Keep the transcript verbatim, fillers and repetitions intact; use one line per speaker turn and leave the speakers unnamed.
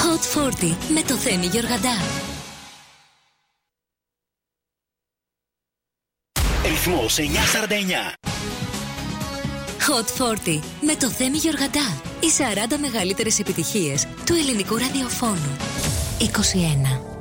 Hot σαράντα με το Θέμη Γεωργαντά.
Ρυθμός εννιακόσια σαράντα εννιά.
Hot σαράντα με το Θέμη Γεωργαντά. Οι σαράντα μεγαλύτερες επιτυχίες του ελληνικού ραδιοφώνου. είκοσι ένα.